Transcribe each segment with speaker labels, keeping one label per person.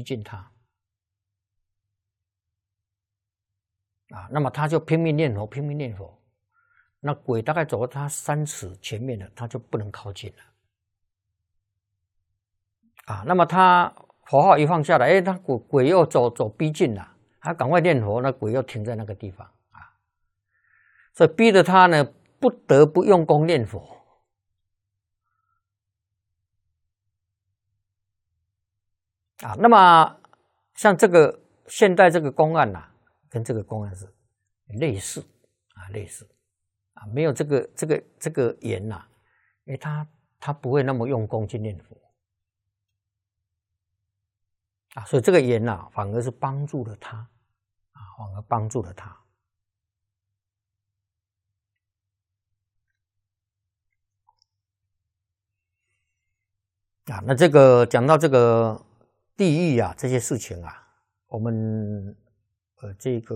Speaker 1: 逼近他啊，那么他就拼命念佛，拼命念佛。那鬼大概走到他3尺前面了，他就不能靠近了啊。那么他佛号一放下来，他鬼又走逼近了，他赶快念佛，那鬼又停在那个地方啊，所以逼得他呢不得不用功念佛啊。那么像这个现代这个公案呐，跟这个公案是类似啊，类似啊，没有这个言呐，因为他不会那么用功去念佛啊，所以这个言呐，反而是帮助了他啊，反而帮助了他啊。那这个讲到这个地狱啊，这些事情啊，我们这个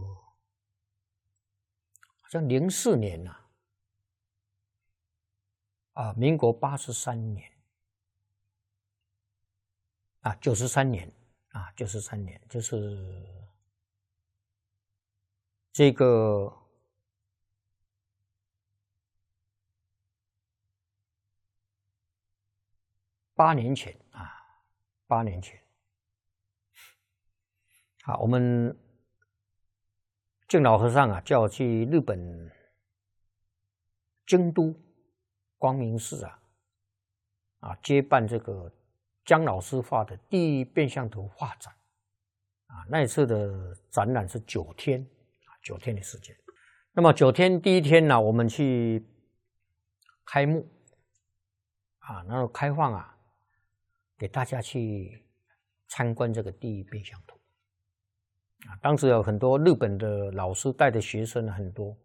Speaker 1: 好像04年呐啊，民国83年啊，93年啊，93年就是这个8年前啊，8年前。好，我们净老和尚啊，叫我去日本京都光明寺啊，接办这个姜老师画的第一变相图画展啊。那一次的展览是9天啊，9天的时间。那么9天第一天呢，我们去开幕啊，然后开放啊，给大家去参观这个第一变相图。啊，当时有很多日本的老师带的学生很多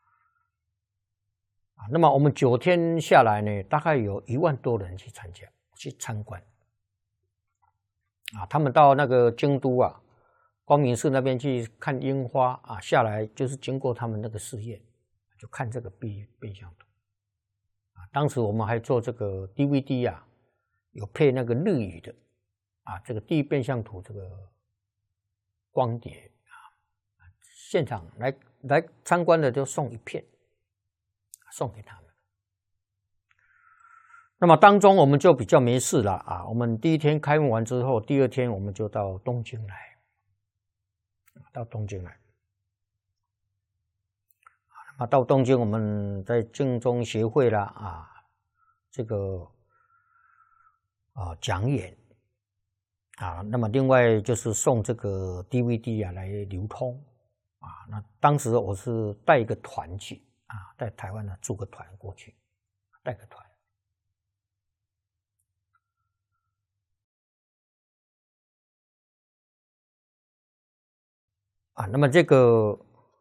Speaker 1: 啊。那么我们9天下来呢，大概有1万多人去参观啊。他们到那个京都啊，光明寺那边去看樱花啊，下来就是经过他们那个寺院，就看这个变相图啊。当时我们还做这个 DVD 啊，有配那个日语的啊，这个第一变相图这个光碟啊，现场来参观的就送1片，送给他们。那么当中我们就比较没事了啊。我们第一天开幕完之后，第2天我们就到东京来，到东京来。啊，到东京我们在净宗协会啦啊，这个讲演啊，那么另外就是送这个 DVD 啊来流通啊。那当时我是带一个团去啊，在台湾呢组个团过去，带个团啊。那么这个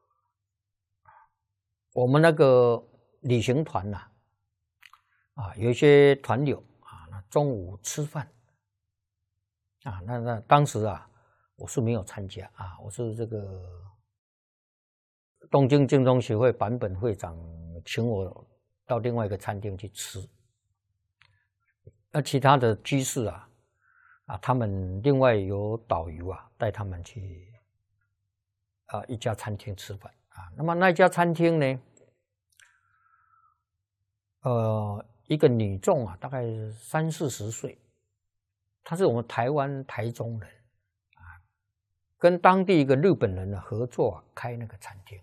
Speaker 1: 我们那个旅行团呐啊，有一些团友啊，那中午吃饭啊，那当时啊，我是没有参加啊，我是这个东京净宗协会坂本会长请我到另外一个餐厅去吃。那其他的居士啊，他们另外有导游啊，带他们去一家餐厅吃饭啊。那么那家餐厅呢，一个女众啊，大概30-40岁，她是我们台湾台中人啊，跟当地一个日本人呢合作开那个餐厅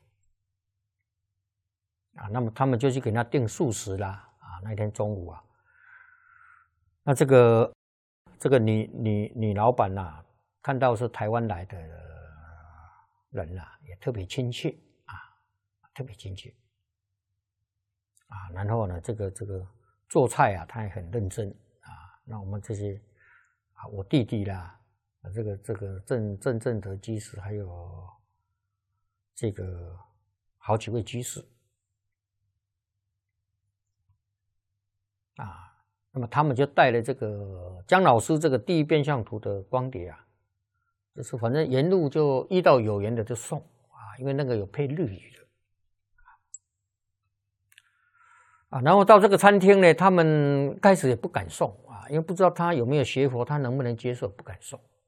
Speaker 1: 啊。那么他们就去给他订素食啦啊。那天中午啊，那这个女老板呐，看到是台湾来的人呐，也特别亲切啊，特别亲切啊。然后呢，这个做菜啊，他也很认真啊。那我们这些啊，我弟弟啦，这个郑正德居士，还有这个好几位居士啊。那么他们就带了这个姜老师这个第一变相图的光碟啊，就是反正沿路就遇到有缘的就送啊，因为那个有配日语的啊。然后到这个餐厅呢，他们开始也不敢送啊，因为不知道他有没有学佛，他能不能接受，不敢送